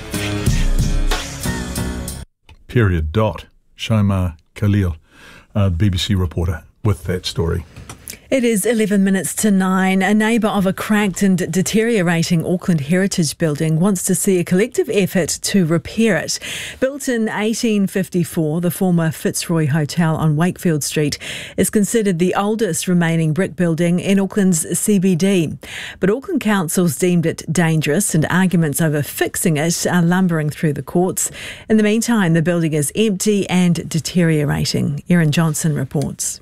Period. Dot. Shomar Khalil, uh, B B C reporter, with that story. It is eleven minutes to nine. A neighbour of a cracked and deteriorating Auckland Heritage Building wants to see a collective effort to repair it. Built in eighteen fifty-four, the former Fitzroy Hotel on Wakefield Street is considered the oldest remaining brick building in Auckland's C B D. But Auckland Council's deemed it dangerous, and arguments over fixing it are lumbering through the courts. In the meantime, the building is empty and deteriorating. Erin Johnson reports.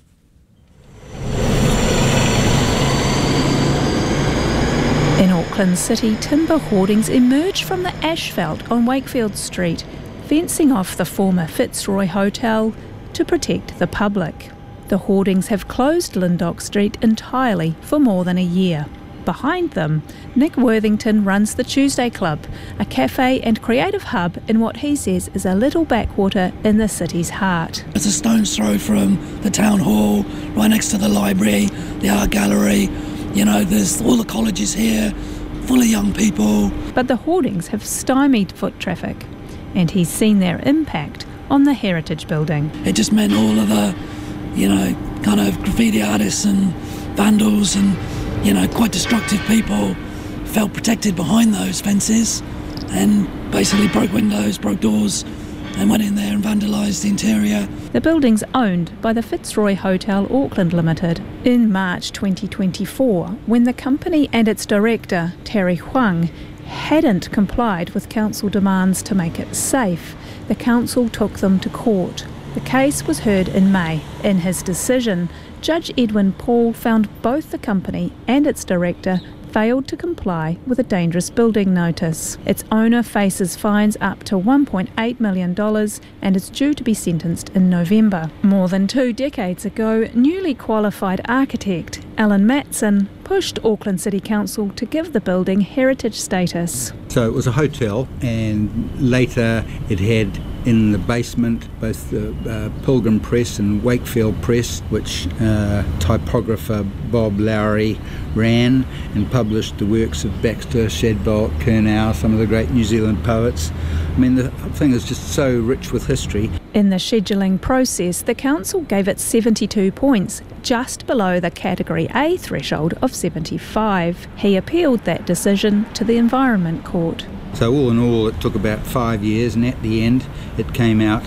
In Auckland City, timber hoardings emerge from the asphalt on Wakefield Street, fencing off the former Fitzroy Hotel to protect the public. The hoardings have closed Lyndoch Street entirely for more than a year. Behind them, Nick Worthington runs the Tuesday Club, a cafe and creative hub in what he says is a little backwater in the city's heart. It's a stone's throw from the town hall, right next to the library, the art gallery. You know, there's all the colleges here, full of young people. But the hoardings have stymied foot traffic, and he's seen their impact on the heritage building. It just meant all of the, you know, kind of graffiti artists and vandals and, you know, quite destructive people felt protected behind those fences and basically broke windows, broke doors, and went in there and vandalised the interior. The building's owned by the Fitzroy Hotel Auckland Limited. In March twenty twenty-four, when the company and its director, Terry Huang, hadn't complied with council demands to make it safe, the council took them to court. The case was heard in May. In his decision, Judge Edwin Paul found both the company and its director failed to comply with a dangerous building notice. Its owner faces fines up to one point eight million dollars and is due to be sentenced in November. More than two decades ago, newly qualified architect Alan Matson pushed Auckland City Council to give the building heritage status. So it was a hotel, and later it had in the basement both the uh, Pilgrim Press and Wakefield Press, which uh, typographer Bob Lowry ran and published the works of Baxter, Shadbolt, Curnow, some of the great New Zealand poets. I mean, the thing is just so rich with history. In the scheduling process, the council gave it seventy-two points, just below the Category A threshold of seventy-five. He appealed that decision to the Environment Court. So all in all, it took about five years, and at the end, it came out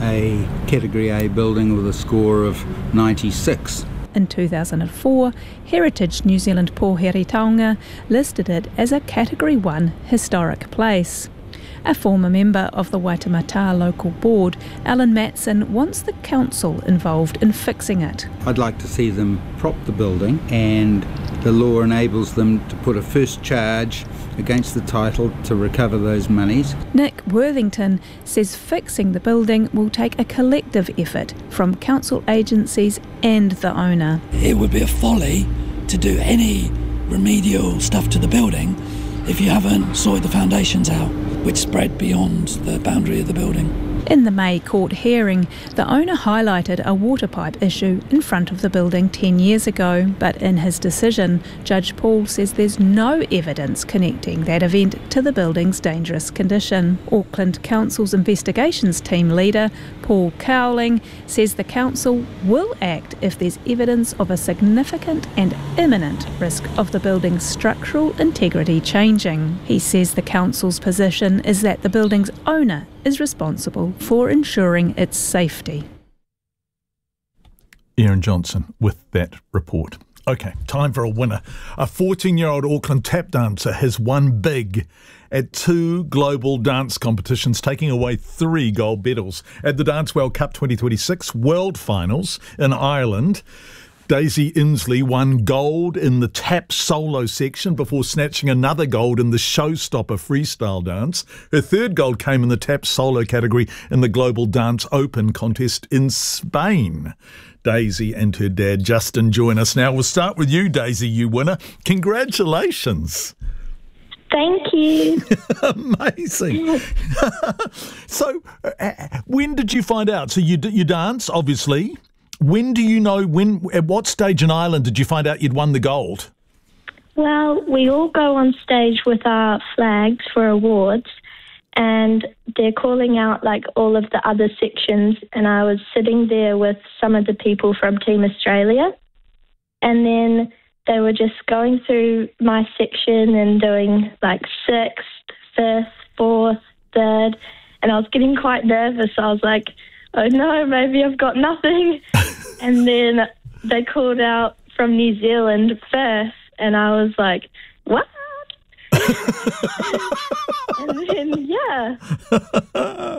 a Category A building with a score of ninety-six. In two thousand four, Heritage New Zealand Pōheri Taonga listed it as a Category one historic place. A former member of the Waitemata local board, Alan Matson, wants the council involved in fixing it. I'd like to see them prop the building, and the law enables them to put a first charge against the title to recover those monies. Nick Worthington says fixing the building will take a collective effort from council agencies and the owner. It would be a folly to do any remedial stuff to the building if you haven't sorted the foundations out, which spread beyond the boundary of the building. In the May court hearing, the owner highlighted a water pipe issue in front of the building ten years ago, but in his decision, Judge Paul says there's no evidence connecting that event to the building's dangerous condition. Auckland Council's investigations team leader, Paul Cowling, says the council will act if there's evidence of a significant and imminent risk of the building's structural integrity changing. He says the council's position is that the building's owner is responsible for ensuring its safety. Aaron Johnson with that report. Okay, time for a winner. A fourteen-year-old Auckland tap dancer has won big at two global dance competitions, taking away three gold medals. At the Dance World Cup twenty twenty-six World Finals in Ireland, Daisy Inslee won gold in the tap solo section before snatching another gold in the showstopper freestyle dance. Her third gold came in the tap solo category in the Global Dance Open contest in Spain. Daisy and her dad Justin join us now. We'll start with you, Daisy, you winner. Congratulations. Thank you. Amazing. So, uh, when did you find out? So you you dance, obviously. When do you know, when? At what stage in Ireland did you find out you'd won the gold? Well, we all go on stage with our flags for awards, and they're calling out like all of the other sections, and I was sitting there with some of the people from Team Australia, and then they were just going through my section and doing like sixth, fifth, fourth, third, and I was getting quite nervous. I was like, oh no, maybe I've got nothing. And then they called out from New Zealand first, and I was like, what? And then, yeah.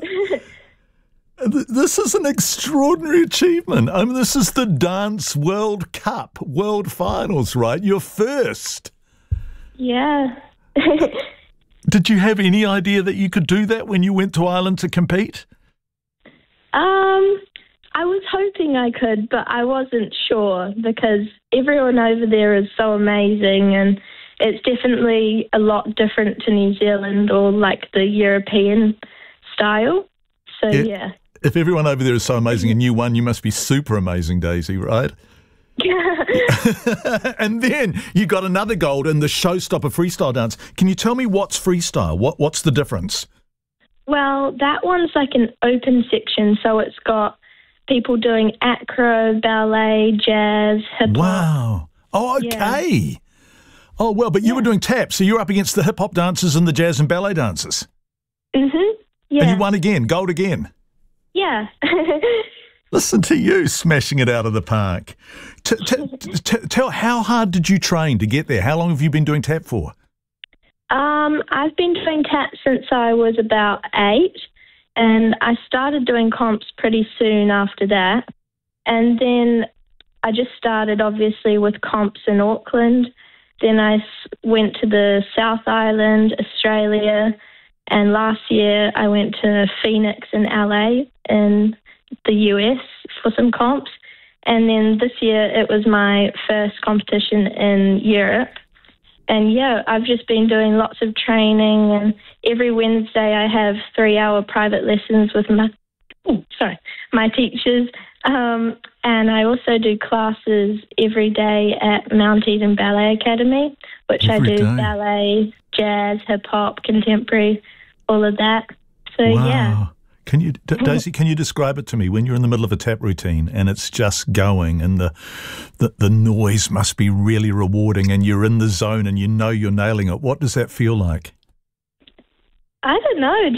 This is an extraordinary achievement. I mean, this is the Dance World Cup, World Finals, right? You're first. Yeah. Did you have any idea that you could do that when you went to Ireland to compete? Um, I was hoping I could, but I wasn't sure because everyone over there is so amazing, and it's definitely a lot different to New Zealand or like the European style. So, yeah. yeah. If everyone over there is so amazing and you won, you must be super amazing, Daisy, right? Yeah. And then you got another gold in the showstopper freestyle dance. Can you tell me what's freestyle? What What's the difference? Well, that one's like an open section, so it's got people doing acro, ballet, jazz, hip-hop. Wow. Oh, okay. Yeah. Oh, well, but you yeah. were doing tap, so you're up against the hip-hop dancers and the jazz and ballet dancers. Mm-hmm, yeah. And you won again, gold again. Yeah. Listen to you smashing it out of the park. T- t- t- tell, how hard did you train to get there? How long have you been doing tap for? Um, I've been doing tap since I was about eight, and I started doing comps pretty soon after that. And then I just started, obviously, with comps in Auckland. Then I went to the South Island, Australia, and last year I went to Phoenix in L A in the U S for some comps. And then this year it was my first competition in Europe. And yeah, I've just been doing lots of training, and every Wednesday I have three-hour private lessons with my, oh, sorry, my teachers. Um, and I also do classes every day at Mount Eden Ballet Academy, which every I do day. ballet, jazz, hip-hop, contemporary, all of that. So wow. yeah. Can you, D- Daisy, can you describe it to me when you're in the middle of a tap routine and it's just going and the, the the noise must be really rewarding and you're in the zone and you know you're nailing it? What does that feel like? I don't know,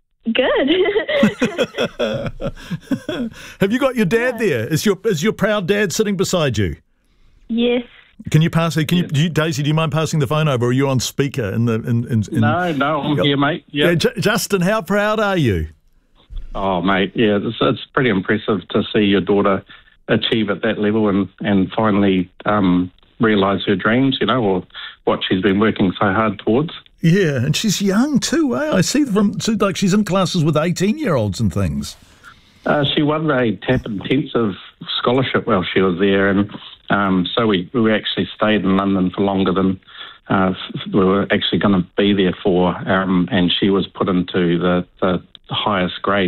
just good. Have you got your dad yeah. there? Is your is your proud dad sitting beside you? Yes. Can you pass it? Can you, do you, Daisy? Do you mind passing the phone over? Or are you on speaker? In the in, in, in no, no, I'm here, mate. Yep. Yeah, J- Justin, how proud are you? Oh, mate, yeah, it's, it's pretty impressive to see your daughter achieve at that level and, and finally um, realise her dreams, you know, or what she's been working so hard towards. Yeah, and she's young too, eh? I see from, so like she's in classes with eighteen-year-olds and things. Uh, she won a TAP intensive scholarship while she was there, and um, so we, we actually stayed in London for longer than uh, we were actually going to be there for, um, and she was put into the, the highest grade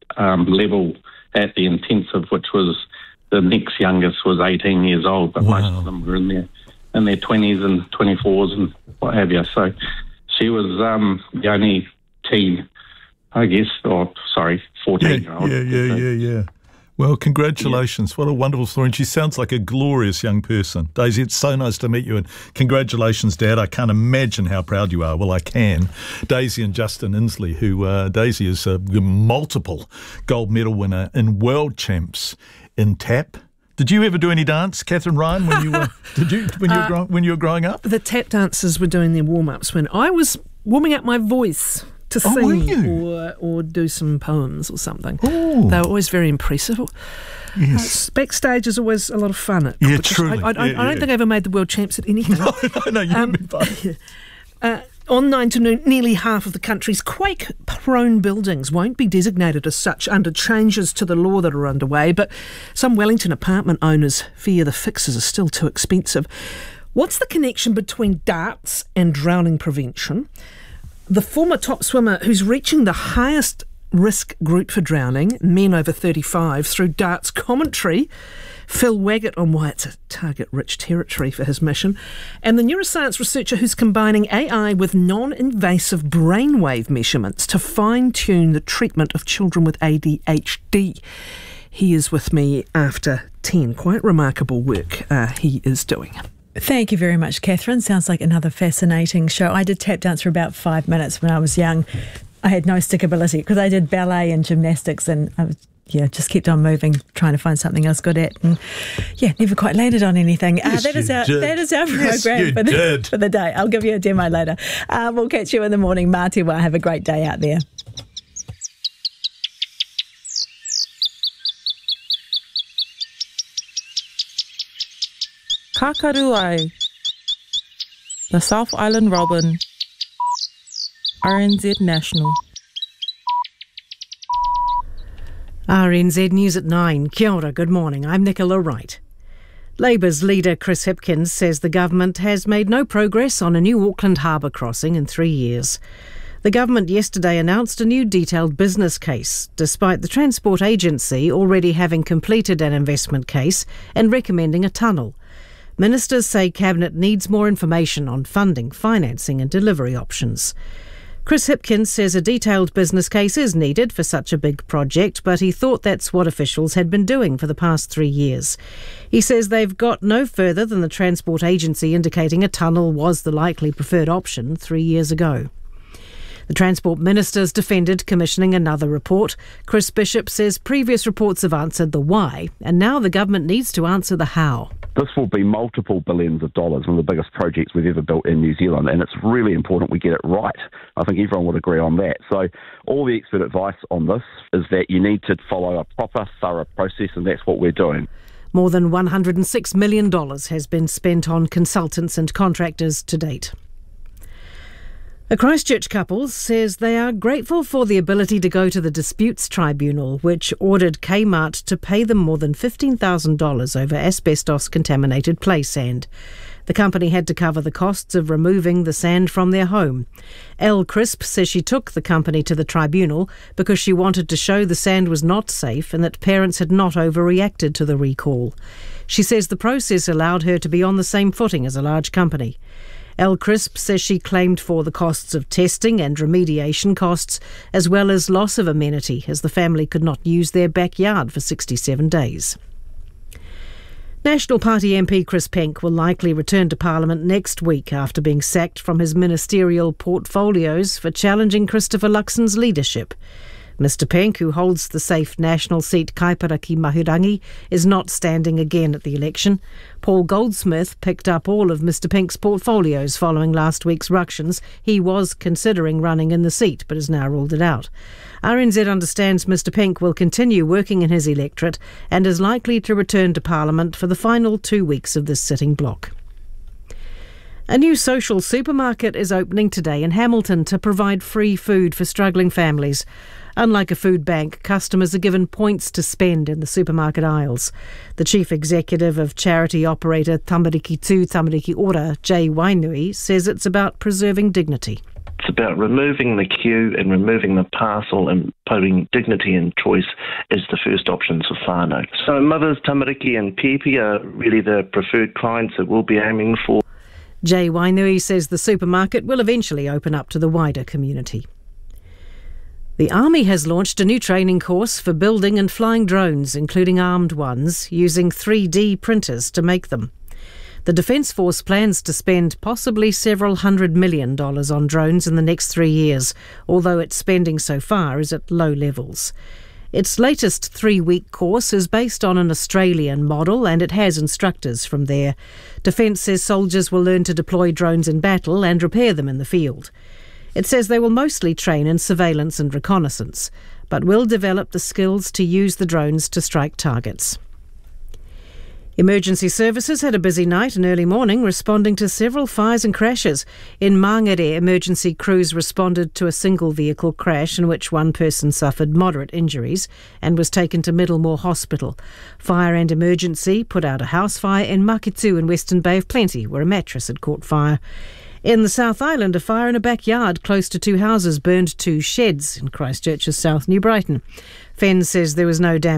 um, level at the intensive, which was the next youngest was eighteen years old, but Wow. most of them were in their in their twenties and twenty-fours and what have you. So she was um, the only teen, I guess, or sorry, fourteen year Yeah, old. yeah, yeah, yeah, yeah. Well, congratulations. What a wonderful story. And she sounds like a glorious young person. Daisy, it's so nice to meet you. And congratulations, Dad. I can't imagine how proud you are. Well, I can. Daisy and Justin Inslee, who uh, Daisy is a multiple gold medal winner in World Champs in tap. Did you ever do any dance, Catherine Ryan, when you were did you when you were, Uh, Uh, grow, when you were growing up? The tap dancers were doing their warm-ups when I was warming up my voice to Oh, were sing you? or or do some poems or something. Ooh. They were always very impressive. Yes. Uh, backstage is always a lot of fun. At Yeah, competition. truly. I, I, Yeah, I don't yeah. think I ever made the world champs at anything. No, no, no, you Um, haven't been fun. Uh, on nine to noon, nearly half of the country's quake-prone buildings won't be designated as such under changes to the law that are underway, but some Wellington apartment owners fear the fixes are still too expensive. What's the connection between darts and drowning prevention? The former top swimmer who's reaching the highest risk group for drowning, men over thirty-five, through darts commentary, Phil Waggett on why it's a target-rich territory for his mission, and the neuroscience researcher who's combining A I with non-invasive brainwave measurements to fine-tune the treatment of children with A D H D. He is with me after ten. Quite remarkable work uh, he is doing. Thank you very much, Catherine. Sounds like another fascinating show. I did tap dance for about five minutes when I was young. I had no stickability because I did ballet and gymnastics, and I was, yeah, just kept on moving, trying to find something else good at, and yeah, never quite landed on anything. Yes, uh, that is you our did. that is our Yes, program you for the did. for the day. I'll give you a demo later. Uh, we'll catch you in the morning, Matiwa. Have a great day out there. Kakaruai, the South Island Robin, R N Z National. R N Z News at nine. Kia ora, good morning. I'm Nicola Wright. Labour's leader Chris Hipkins says the government has made no progress on a new Auckland harbour crossing in three years. The government yesterday announced a new detailed business case, despite the Transport Agency already having completed an investment case and recommending a tunnel. Ministers say Cabinet needs more information on funding, financing and delivery options. Chris Hipkins says a detailed business case is needed for such a big project, but he thought that's what officials had been doing for the past three years. He says they've got no further than the Transport Agency indicating a tunnel was the likely preferred option three years ago. The Transport Minister's defended commissioning another report. Chris Bishop says previous reports have answered the why, and now the government needs to answer the how. This will be multiple billions of dollars, one of the biggest projects we've ever built in New Zealand, and it's really important we get it right. I think everyone would agree on that. So all the expert advice on this is that you need to follow a proper, thorough process, and that's what we're doing. More than one hundred six million dollars has been spent on consultants and contractors to date. A Christchurch couple says they are grateful for the ability to go to the Disputes Tribunal, which ordered Kmart to pay them more than fifteen thousand dollars over asbestos-contaminated play sand. The company had to cover the costs of removing the sand from their home. Elle Crisp says she took the company to the tribunal because she wanted to show the sand was not safe and that parents had not overreacted to the recall. She says the process allowed her to be on the same footing as a large company. Elle Crisp says she claimed for the costs of testing and remediation costs, as well as loss of amenity, as the family could not use their backyard for sixty-seven days. National Party M P Chris Penk will likely return to Parliament next week after being sacked from his ministerial portfolios for challenging Christopher Luxon's leadership. Mister Penk, who holds the safe national seat Kaipara-ki-Mahurangi, is not standing again at the election. Paul Goldsmith picked up all of Mister Penk's portfolios following last week's ructions. He was considering running in the seat, but has now ruled it out. R N Z understands Mister Penk will continue working in his electorate and is likely to return to Parliament for the final two weeks of this sitting block. A new social supermarket is opening today in Hamilton to provide free food for struggling families. Unlike a food bank, customers are given points to spend in the supermarket aisles. The chief executive of charity operator Tamariki two Tamariki Ora, Jay Wainui, says it's about preserving dignity. It's about removing the queue and removing the parcel and putting dignity and choice as the first options for whānau. So mothers, tamariki and pipi are really the preferred clients that we'll be aiming for. Jay Wainui says the supermarket will eventually open up to the wider community. The Army has launched a new training course for building and flying drones, including armed ones, using three D printers to make them. The Defence Force plans to spend possibly several hundred million dollars on drones in the next three years, although its spending so far is at low levels. Its latest three-week course is based on an Australian model, and it has instructors from there. Defence says soldiers will learn to deploy drones in battle and repair them in the field. It says they will mostly train in surveillance and reconnaissance, but will develop the skills to use the drones to strike targets. Emergency services had a busy night and early morning responding to several fires and crashes. In Mangere, emergency crews responded to a single vehicle crash in which one person suffered moderate injuries and was taken to Middlemore Hospital. Fire and emergency put out a house fire in Makitu in Western Bay of Plenty, where a mattress had caught fire. In the South Island, a fire in a backyard close to two houses burned two sheds in Christchurch's South New Brighton. Fenn says there was no damage.